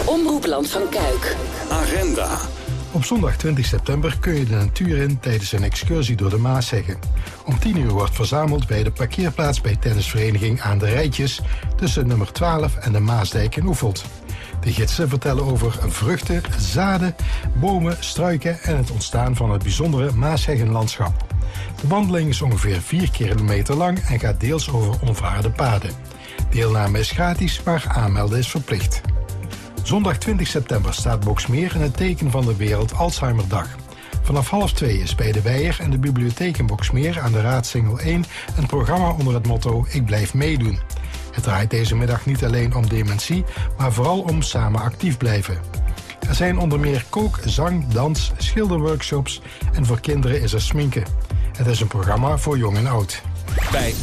Omroepland van Kuik. Agenda. Op zondag 20 september kun je de natuur in tijdens een excursie door de Maasheggen. Om 10:00 wordt verzameld bij de parkeerplaats bij tennisvereniging Aan de Rijtjes tussen nummer 12 en de Maasdijk in Oefeld. De gidsen vertellen over vruchten, zaden, bomen, struiken en het ontstaan van het bijzondere Maasheggenlandschap. De wandeling is ongeveer 4 kilometer lang en gaat deels over onverharde paden. Deelname is gratis, maar aanmelden is verplicht. Zondag 20 september staat Boxmeer in het teken van de Wereld Alzheimerdag. Vanaf 1:30 is bij de Weijer en de bibliotheek in Boxmeer aan de Raadsingel 1 een programma onder het motto Ik blijf meedoen. Het draait deze middag niet alleen om dementie, maar vooral om samen actief blijven. Er zijn onder meer kook, zang, dans, schilderworkshops en voor kinderen is er sminken. Het is een programma voor jong en oud. Bij